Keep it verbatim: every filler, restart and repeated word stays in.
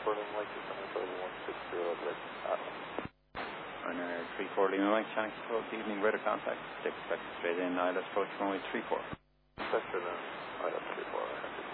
Berlin Mike, one six zero, Runner three four Lima Mike, Channel Control, evening radar contact, six, expect straight in, I L S approach runway three four. Sector then, I L S three four.